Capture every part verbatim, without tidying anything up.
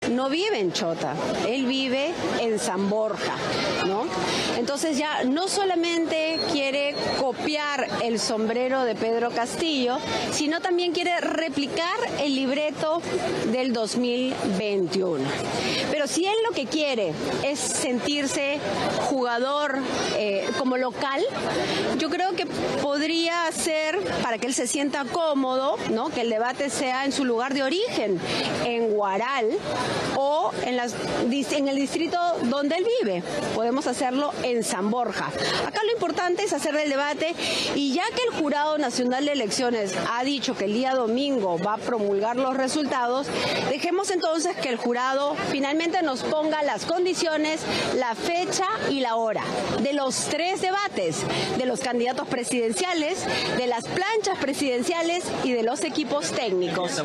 no vive en Chota, él vive en San Borja, ¿no? Entonces ya no solamente quiere copiar el sombrero de Pedro Castillo, sino también quiere replicar el libreto del dos mil veintiuno. Pero si él lo que quiere es sentirse jugador eh, como local, yo creo que podría ser, para que él se sienta cómodo, ¿no?, que el debate sea en su lugar de origen, en Huaral o en, las, en el distrito donde él vive. Podemos hacerlo en San Borja. Acá lo importante es hacer el debate, y ya que el Jurado Nacional de Elecciones ha dicho que el día domingo va a promulgar los resultados, dejemos entonces que el jurado finalmente nos ponga las condiciones, la fecha y la hora de los tres debates, de los candidatos presidenciales, de las planchas presidenciales y de los equipos técnicos.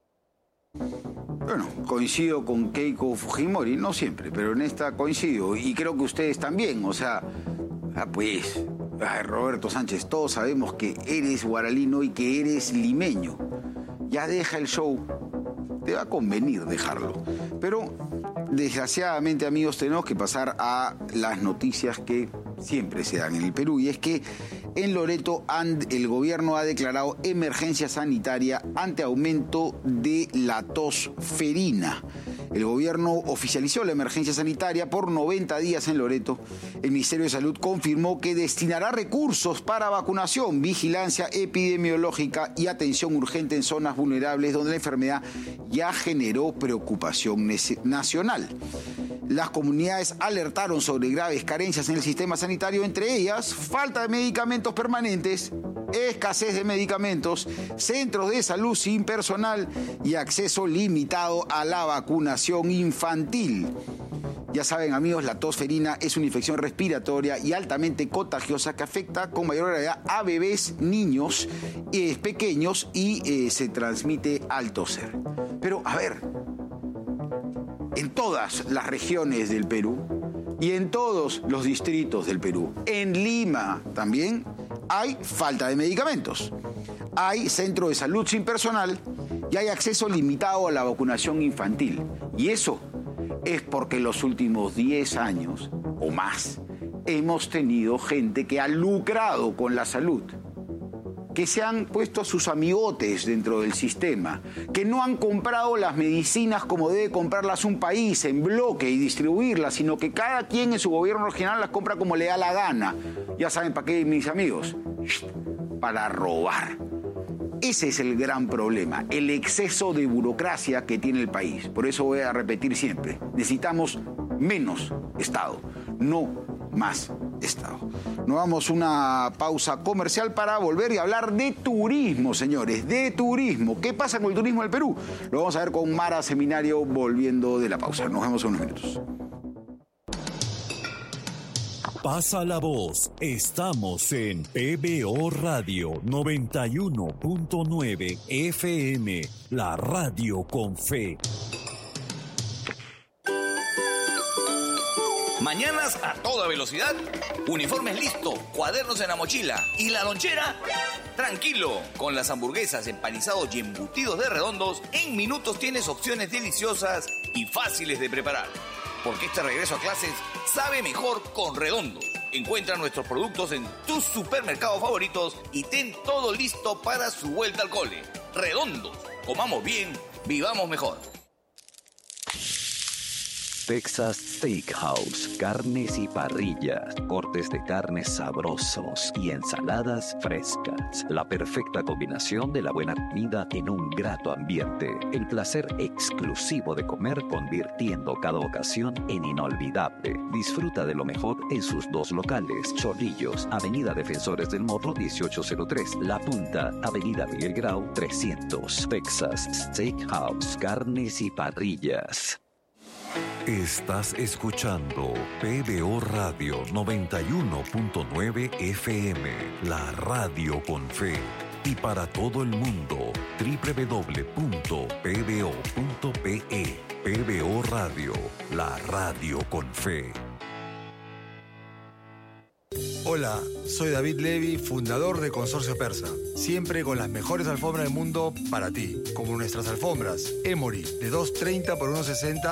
Bueno, coincido con Keiko Fujimori, no siempre, pero en esta coincido, y creo que ustedes también. O sea, ah, pues, ay, Roberto Sánchez, todos sabemos que eres guaralino y que eres limeño. Ya deja el show, te va a convenir dejarlo. Pero, desgraciadamente, amigos, tenemos que pasar a las noticias que siempre se dan en el Perú, y es que en Loreto el gobierno ha declarado emergencia sanitaria ante aumento de la tos ferina. El gobierno oficializó la emergencia sanitaria por noventa días en Loreto. El Ministerio de Salud confirmó que destinará recursos para vacunación, vigilancia epidemiológica y atención urgente en zonas vulnerables donde la enfermedad ya generó preocupación nacional. Las comunidades alertaron sobre graves carencias en el sistema sanitario, entre ellas falta de medicamentos permanentes, escasez de medicamentos, centros de salud sin personal y acceso limitado a la vacunación infantil. Ya saben, amigos, la tos ferina es una infección respiratoria y altamente contagiosa que afecta con mayor gravedad a bebés, niños eh, pequeños y eh, se transmite al toser. Pero, a ver, en todas las regiones del Perú y en todos los distritos del Perú, en Lima también, hay falta de medicamentos, hay centro de salud sin personal y hay acceso limitado a la vacunación infantil. Y eso es porque en los últimos diez años o más hemos tenido gente que ha lucrado con la salud, que se han puesto sus amigotes dentro del sistema, que no han comprado las medicinas como debe comprarlas un país, en bloque, y distribuirlas, sino que cada quien en su gobierno regional las compra como le da la gana. Ya saben para qué, mis amigos, para robar. Ese es el gran problema, el exceso de burocracia que tiene el país. Por eso voy a repetir siempre, necesitamos menos Estado, no más Estado. Nos damos una pausa comercial para volver y hablar de turismo, señores, de turismo. ¿Qué pasa con el turismo del Perú? Lo vamos a ver con Mara Seminario volviendo de la pausa. Nos vemos en unos minutos. Pasa la voz. Estamos en P B O Radio noventa y uno punto nueve F M, la radio con fe. Mañanas a toda velocidad, uniformes listos, cuadernos en la mochila y la lonchera. Tranquilo, con las hamburguesas, empanizados y embutidos de Redondos, en minutos tienes opciones deliciosas y fáciles de preparar. Porque este regreso a clases sabe mejor con Redondos. Encuentra nuestros productos en tus supermercados favoritos y ten todo listo para su vuelta al cole. Redondos, comamos bien, vivamos mejor. Texas Steakhouse, carnes y parrillas, cortes de carnes sabrosos y ensaladas frescas. La perfecta combinación de la buena comida en un grato ambiente. El placer exclusivo de comer convirtiendo cada ocasión en inolvidable. Disfruta de lo mejor en sus dos locales. Chorrillos, Avenida Defensores del Morro dieciocho cero tres. La Punta, Avenida Miguel Grau trescientos. Texas Steakhouse, carnes y parrillas. Estás escuchando P B O Radio noventa y uno punto nueve F M, la radio con fe. Y para todo el mundo, doble u doble u doble u punto p b o punto p e. P B O Radio, la radio con fe. Hola, soy David Levy, fundador de Consorcio Persa. Siempre con las mejores alfombras del mundo para ti, como nuestras alfombras Emory de dos treinta por uno sesenta